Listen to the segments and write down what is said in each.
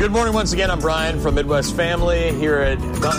Good morning once again. I'm Brian from Midwest Family here at...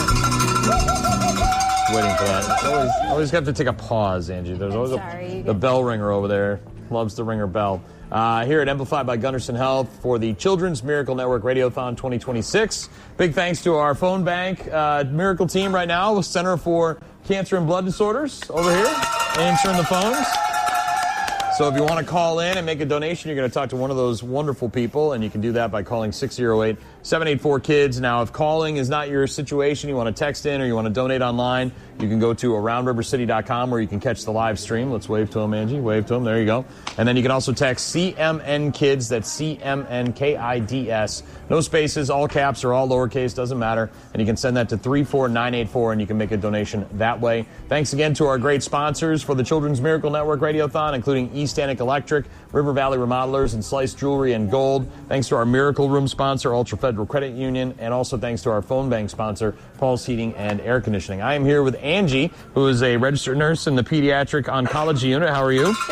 Waiting for that. Always have to take a pause, Angie. There's always the bell ringer over there. Loves to ring her bell. Here at Amplified by Gunderson Health for the Children's Miracle Network Radiothon 2026. Big thanks to our phone bank miracle team right now, Center for Cancer and Blood Disorders over here, answering the phones. So if you want to call in and make a donation, you're going to talk to one of those wonderful people, and you can do that by calling 608-784-KIDS. Now, if calling is not your situation, you want to text in or you want to donate online, you can go to aroundrivercity.com where you can catch the live stream. Let's wave to him, Angie. Wave to him. There you go. And then you can also text CMN-KIDS. That's CMNKIDS. No spaces, all caps or all lowercase, doesn't matter. And you can send that to 34984, and you can make a donation that way. Thanks again to our great sponsors for the Children's Miracle Network Radiothon, including East Stanick Electric, River Valley Remodelers, and Slice Jewelry and Gold. Thanks to our Miracle Room sponsor, Ultra Federal Credit Union, and also thanks to our phone bank sponsor, Paul's Heating and Air Conditioning. I am here with Angie, who is a registered nurse in the Pediatric Oncology Unit. How are you?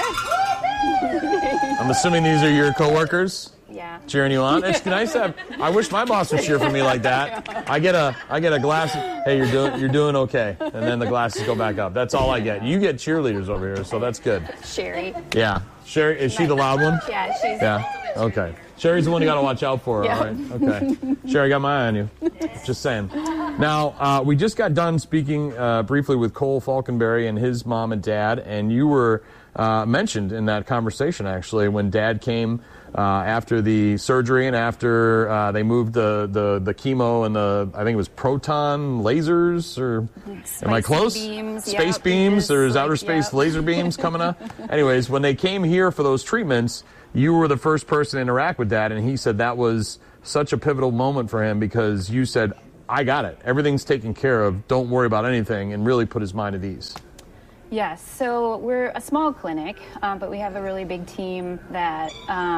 I'm assuming these are your coworkers? Yeah. Cheering you on. It's nice to have. I wish my boss would cheer for me like that. I get a glass. Hey, you're doing okay, and then the glasses go back up. That's all I get. You get cheerleaders over here, so that's good. Sherry. Yeah. Sherry, is she the loud one? Yeah, she's. Yeah. Okay. Sherry's the one you got to watch out for. Yeah. All right. Okay. Sherry, got my eye on you. Just saying. Now, we just got done speaking briefly with Cole Falconberry and his mom and dad, and you were mentioned in that conversation, actually, when Dad came after the surgery and after they moved the chemo and I think it was proton lasers, or am I close? Space beams. There's outer space laser beams coming up. Anyways, when they came here for those treatments, you were the first person to interact with Dad, and he said that was such a pivotal moment for him because you said, I got it. Everything's taken care of. Don't worry about anything, and really put his mind at ease. Yes, so we're a small clinic, but we have a really big team that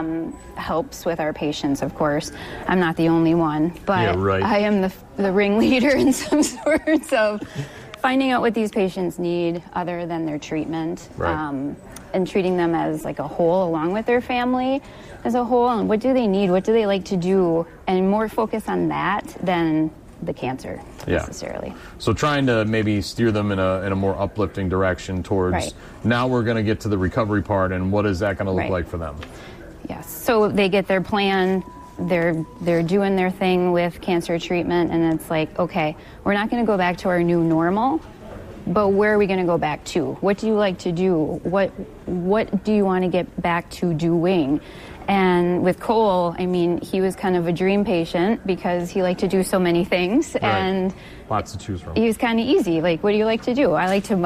helps with our patients, of course. I'm not the only one, but yeah, right. I am the ringleader in some sorts of finding out what these patients need other than their treatment, right. And treating them as like a whole along with their family as a whole. And what do they need? What do they like to do? And more focus on that than the cancer necessarily. So trying to maybe steer them in a more uplifting direction towards right. Now we're going to get to the recovery part, and what is that going to look like for them? Yes. So they get their plan. They're doing their thing with cancer treatment, and it's like, okay, we're not going to go back to our new normal, but where are we going to go back to? What do you like to do? What do you want to get back to doing? And with Cole, I mean, he was kind of a dream patient because he liked to do so many things. Right. And lots to choose from. He was kind of easy. Like, what do you like to do? I like to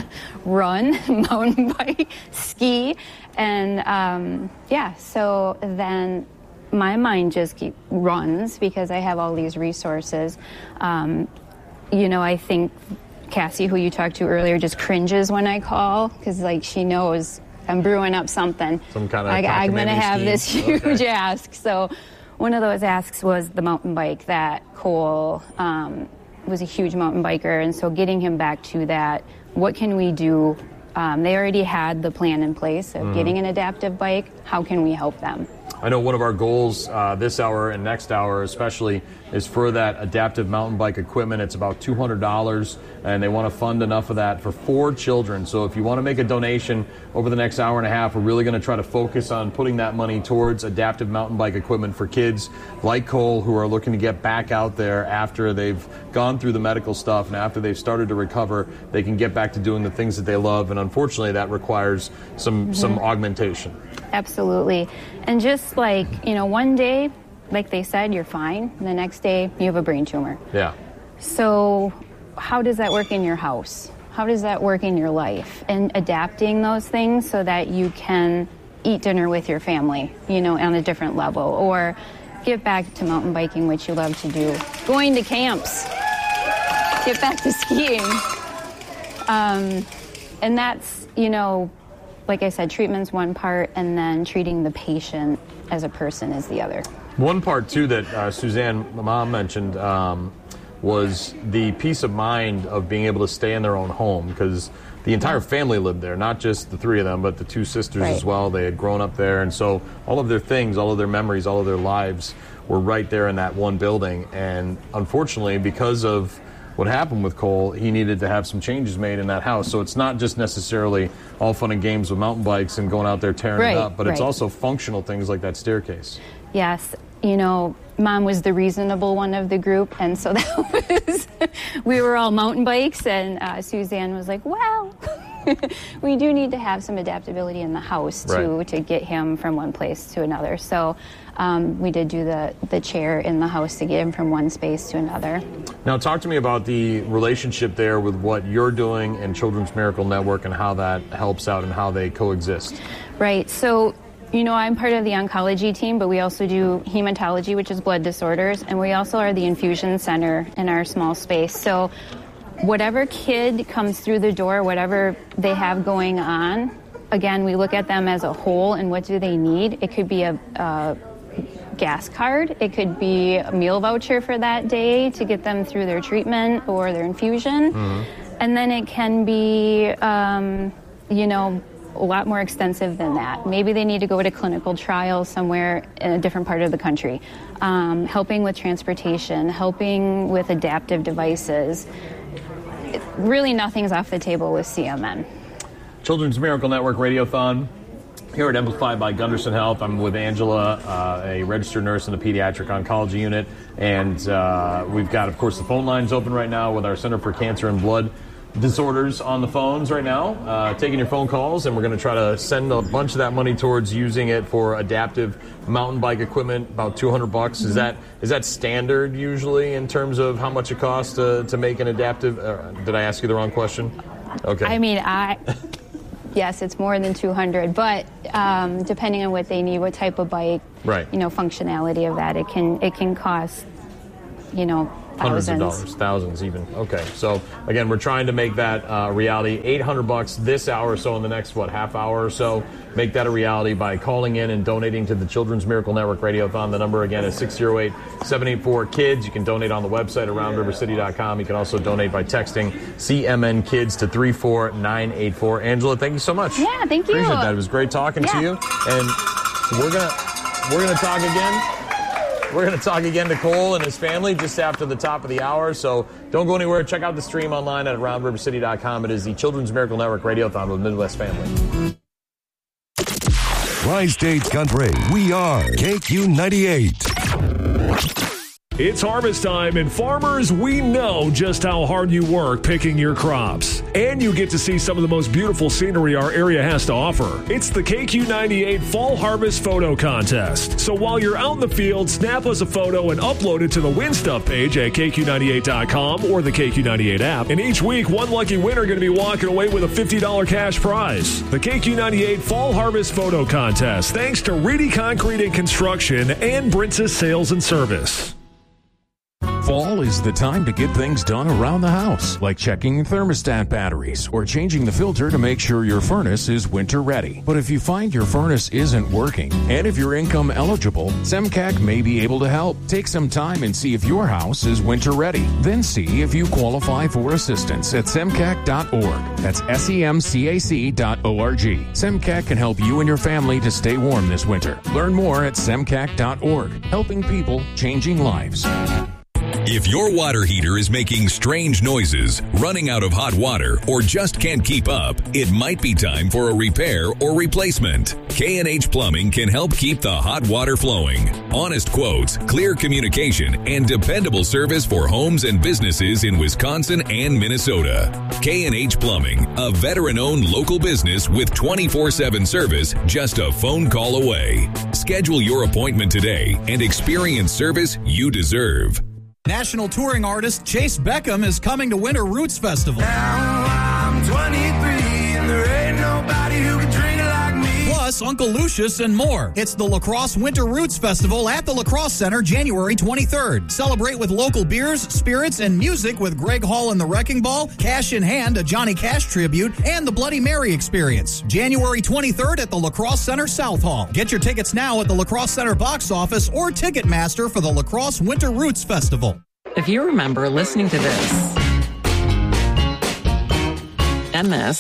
run, mountain bike, ski. And, so then my mind just runs because I have all these resources. I think Cassie, who you talked to earlier, just cringes when I call because, like, she knows I'm brewing up something. Some kind of I'm going to have scheme. this huge ask. So one of those asks was the mountain bike that Cole was a huge mountain biker. And so getting him back to that, what can we do? They already had the plan in place of getting an adaptive bike. How can we help them? I know one of our goals this hour and next hour especially is for that adaptive mountain bike equipment. It's about $200, and they want to fund enough of that for 4 children. So if you want to make a donation over the next hour and a half, we're really going to try to focus on putting that money towards adaptive mountain bike equipment for kids like Cole who are looking to get back out there after they've gone through the medical stuff and after they've started to recover. They can get back to doing the things that they love, and unfortunately that requires some augmentation. Absolutely. And just like, one day, like they said, you're fine. And the next day, you have a brain tumor. Yeah. So how does that work in your house? How does that work in your life? And adapting those things so that you can eat dinner with your family, on a different level. Or get back to mountain biking, which you love to do. Going to camps. Get back to skiing. And that's, like I said, treatment's one part, and then treating the patient as a person is the other. One part, too, that Suzanne, my mom, mentioned was the peace of mind of being able to stay in their own home, because the entire family lived there, not just the three of them, but the two sisters as well. They had grown up there, and so all of their things, all of their memories, all of their lives were right there in that one building. And unfortunately, because of what happened with Cole, he needed to have some changes made in that house. So it's not just necessarily all fun and games with mountain bikes and going out there tearing it up, but it's also functional things like that staircase. Yes. You know, Mom was the reasonable one of the group, and so that was, we were all mountain bikes, and Suzanne was like, well, we do need to have some adaptability in the house to get him from one place to another. So we did do the chair in the house to get him from one space to another. Now talk to me about the relationship there with what you're doing and Children's Miracle Network and how that helps out and how they coexist. Right. So, you know, I'm part of the oncology team, but we also do hematology, which is blood disorders, and we also are the infusion center in our small space. So whatever kid comes through the door, whatever they have going on, again, we look at them as a whole and what do they need. It could be a gas card. It could be a meal voucher for that day to get them through their treatment or their infusion. Mm-hmm. And then it can be, you know, a lot more extensive than that. Maybe they need to go to clinical trials somewhere in a different part of the country. Helping with transportation, helping with adaptive devices. Really nothing's off the table with CMN. Children's Miracle Network Radiothon here at Amplified by Gunderson Health. I'm with Angela, a registered nurse in the pediatric oncology unit. And we've got, of course, the phone lines open right now with our Center for Cancer and Blood Disorders on the phones right now, taking your phone calls, and we're going to try to send a bunch of that money towards using it for adaptive mountain bike equipment, about $200. Mm-hmm. Is that standard usually in terms of how much it costs to make an adaptive? Did I ask you the wrong question? Okay. I mean, yes, it's more than $200, but depending on what they need, what type of bike, you know, functionality of that, it can cost, you know, hundreds of dollars, thousands even. Okay, so again, we're trying to make that reality. $800 this hour or so in the next, half hour or so. Make that a reality by calling in and donating to the Children's Miracle Network Radiothon. The number again is 608-784-KIDS. You can donate on the website, aroundrivercity.com. You can also donate by texting CMN Kids to 34984. Angela, thank you so much. Yeah, thank you. Appreciate that. It was great talking to you. And we're gonna talk again. We're going to talk again to Cole and his family just after the top of the hour, so don't go anywhere. Check out the stream online at aroundrivercity.com. It is the Children's Miracle Network Radiothon with Midwest Family. Tri-State Country, we are KQ98. It's harvest time, and farmers, we know just how hard you work picking your crops. And you get to see some of the most beautiful scenery our area has to offer. It's the KQ98 Fall Harvest Photo Contest. So while you're out in the field, snap us a photo and upload it to the Win Stuff page at KQ98.com or the KQ98 app. And each week, one lucky winner going to be walking away with a $50 cash prize. The KQ98 Fall Harvest Photo Contest, thanks to Reedy Concrete and Construction and Brintzis Sales and Service. Fall is the time to get things done around the house, like checking thermostat batteries or changing the filter to make sure your furnace is winter ready. But if you find your furnace isn't working, and if you're income eligible, SEMCAC may be able to help. Take some time and see if your house is winter ready. Then see if you qualify for assistance at semcac.org. That's SEMCAC.org. SEMCAC can help you and your family to stay warm this winter. Learn more at semcac.org. Helping people, changing lives. If your water heater is making strange noises, running out of hot water, or just can't keep up, it might be time for a repair or replacement. K&H Plumbing can help keep the hot water flowing. Honest quotes, clear communication, and dependable service for homes and businesses in Wisconsin and Minnesota. K&H Plumbing, a veteran-owned local business with 24/7 service just a phone call away. Schedule your appointment today and experience service you deserve. National touring artist Chase Beckham is coming to Winter Roots Festival. Now I'm 23 and there ain't nobody who can drink it like me. Plus Uncle Lucius and more. It's the La Crosse Winter Roots Festival at the La Crosse Center January 23rd. Celebrate with local beers, spirits, and music with Greg Hall and the Wrecking Ball, Cash in Hand, a Johnny Cash tribute, and the Bloody Mary Experience. January 23rd at the La Crosse Center South Hall. Get your tickets now at the La Crosse Center box office or Ticketmaster for the La Crosse Winter Roots Festival. If you remember listening to this and this,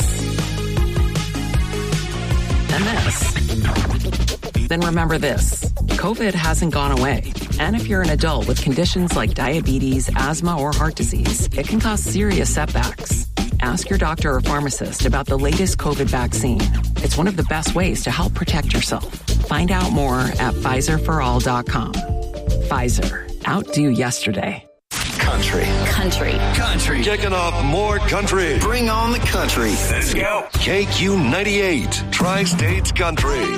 and this. Then remember this, COVID hasn't gone away. And if you're an adult with conditions like diabetes, asthma, or heart disease, it can cause serious setbacks. Ask your doctor or pharmacist about the latest COVID vaccine. It's one of the best ways to help protect yourself. Find out more at PfizerForAll.com. Pfizer. Outdo yesterday. Country. Kicking off more country. Bring on the country. Let's go. KQ98, Tri-States Country.